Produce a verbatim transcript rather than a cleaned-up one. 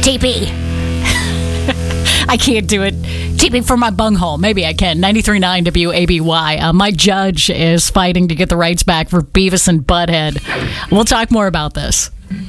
T P. I can't do it. T P for my bunghole. Maybe I can. ninety-three point nine W A B Y. Uh, Mike Judge is fighting to get the rights back for Beavis and Butthead. We'll talk more about this.